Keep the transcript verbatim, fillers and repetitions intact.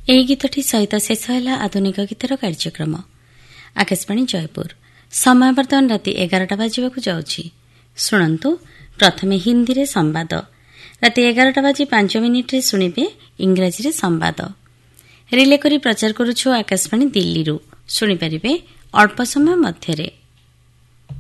ଏହି ଗୀତଟି ସହିତ ଶେଷ ହେଲା ଆଧୁନିକ ଗୀତର କାର୍ଯ୍ୟକ୍ରମ। ଆକାଶବାଣୀ ଜୟପୁର। ସମୟ ବର୍ତ୍ତମାନ ରାତି ଏଗାରଟା ବାଜିବାକୁ ଯାଉଛି। ଶୁଣନ୍ତୁ ପ୍ରଥମେ ହିନ୍ଦୀରେ ସମ୍ବାଦ। ରାତି ଏଗାରଟା ବାଜି ପାଞ୍ଚ ମିନିଟ୍ରେ ଶୁଣିବେ ଇଂରାଜୀରେ ସମ୍ବାଦ। ରିଲେ କରି ପ୍ରଚାର କରୁଛୁ ଆକାଶବାଣୀ ଦିଲ୍ଲୀରୁ। ଶୁଣିପାରିବେ ଅଳ୍ପ ସମୟ ମଧ୍ୟରେ।